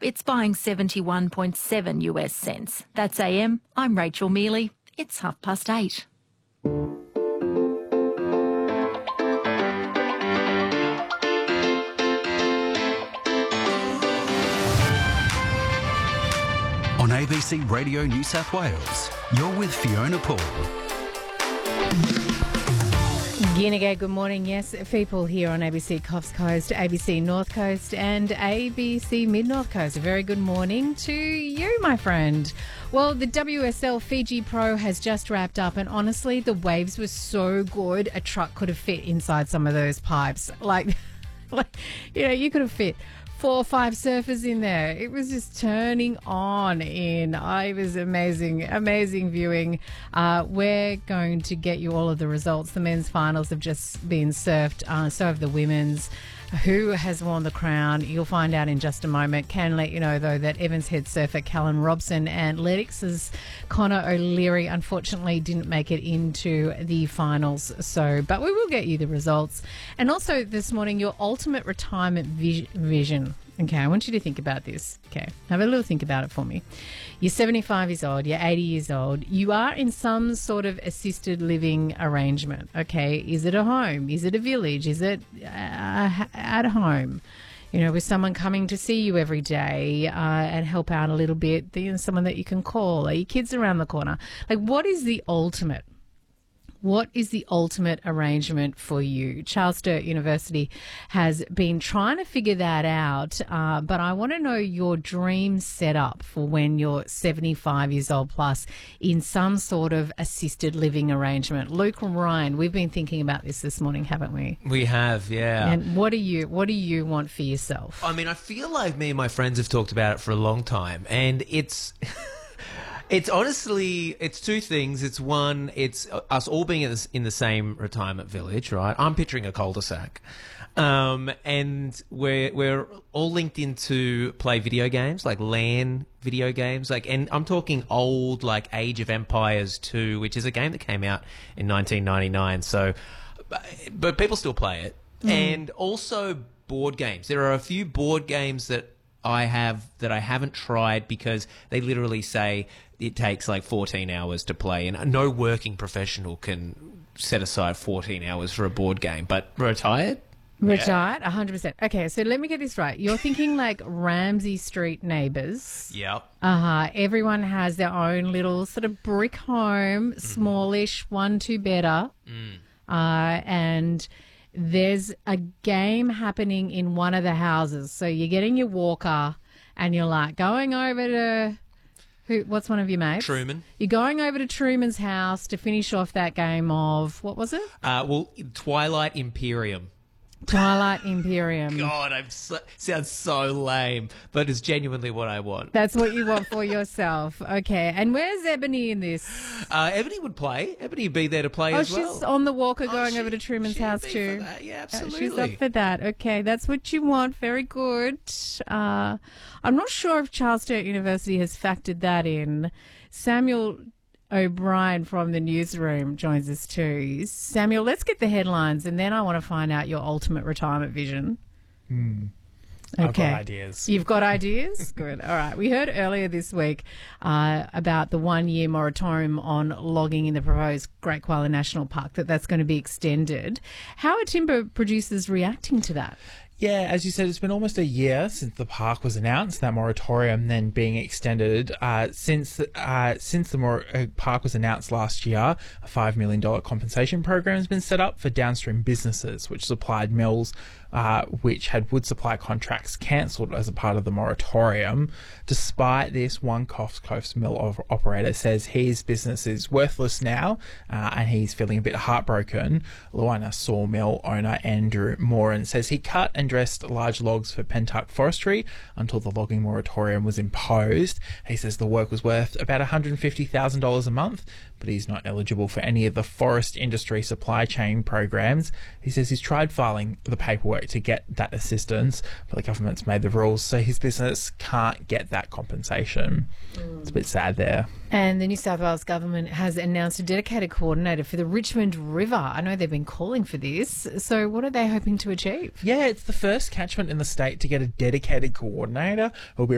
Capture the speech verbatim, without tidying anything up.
it's buying seventy-one point seven US cents. That's A M. I'm Rachel Mealy. It's half past eight. On A B C Radio New South Wales, you're with Fiona Paul. Ginniga, good morning. Yes, people here on A B C Coffs Coast, A B C North Coast and A B C Mid-North Coast. A very good morning to you, my friend. Well, the W S L Fiji Pro has just wrapped up and honestly, the waves were so good, a truck could have fit inside some of those pipes. Like, like you know, you could have fit four or five surfers in there. It was just turning on in. Oh, it was amazing, amazing viewing. Uh, we're going to get you all of the results. The men's finals have just been surfed, uh, so have the women's. Who has won the crown? You'll find out in just a moment. Can let you know, though, that Evans head surfer Callan Robson and Lennox's Connor O'Leary unfortunately didn't make it into the finals. So, but we will get you the results. And also this morning, your ultimate retirement vis- vision. Okay, I want you to think about this. Okay, have a little think about it for me. You're seventy-five years old, you're eighty years old. You are in some sort of assisted living arrangement. Okay, is it a home? Is it a village? Is it uh, at home? You know, with someone coming to see you every day uh, and help out a little bit. You know, someone that you can call. Are your kids around the corner? Like, what is the ultimate? What is the ultimate arrangement for you? Charles Sturt University has been trying to figure that out, uh, but I want to know your dream setup for when you're seventy-five years old plus in some sort of assisted living arrangement. Luke and Ryan, we've been thinking about this this morning, haven't we? We have, yeah. And what do you what do you want for yourself? I mean, I feel like me and my friends have talked about it for a long time, and it's... It's honestly, it's two things. It's one, it's us all being in the, in the same retirement village, right? I'm picturing a cul-de-sac. Um, and we're, we're all linked into play video games, like LAN video games. Like, and I'm talking old, like Age of Empires two, which is a game that came out in nineteen ninety-nine. So, but people still play it. Mm. And also board games. There are a few board games that I have that I haven't tried because they literally say it takes like fourteen hours to play, and no working professional can set aside fourteen hours for a board game. But retired? Retired, yeah. one hundred percent. Okay, so let me get this right. You're thinking like Ramsay Street neighbours. Yep. Uh-huh. Everyone has their own little sort of brick home, mm-hmm. smallish, one, two better. Mm. Uh, and... There's a game happening in one of the houses. So you're getting your walker and you're like going over to, who? what's one of your mates? Truman. You're going over to Truman's house to finish off that game of, what was it? Uh, well, Twilight Imperium. Twilight Imperium. God, I'm so, sounds so lame, but it's genuinely what I want. That's what you want for yourself. Okay. And where's Ebony in this? Uh, Ebony would play. Ebony would be there to play oh, as well. Oh, she's on the walker going oh, she, over to Truman's house too. For that. Yeah, absolutely. Uh, she's up for that. Okay, that's what you want. Very good. Uh, I'm not sure if Charles Sturt University has factored that in. Samuel O'Brien from the newsroom joins us too. Samuel, let's get the headlines and then I want to find out your ultimate retirement vision. Hmm. Okay. I've got ideas. You've got ideas? Good. All right. We heard earlier this week uh, about the one-year moratorium on logging in the proposed Great Koala National Park, that that's going to be extended. How are timber producers reacting to that? Yeah, as you said, it's been almost a year since the park was announced, that moratorium then being extended. Uh, since uh, since the mor- uh, park was announced last year, a five million dollars compensation program has been set up for downstream businesses which supplied mills uh, which had wood supply contracts cancelled as a part of the moratorium. Despite this, one Coffs Coast mill op- operator says his business is worthless now uh, and he's feeling a bit heartbroken. Luana sawmill owner Andrew Moran says he cut and dressed large logs for Pentuck Forestry until the logging moratorium was imposed. He says the work was worth about one hundred fifty thousand dollars a month, but he's not eligible for any of the forest industry supply chain programs. He says he's tried filing the paperwork to get that assistance, but the government's made the rules so his business can't get that compensation. Mm. It's a bit sad there. And the New South Wales government has announced a dedicated coordinator for the Richmond River. I know they've been calling for this. So what are they hoping to achieve? Yeah, it's the first catchment in the state to get a dedicated coordinator who'll be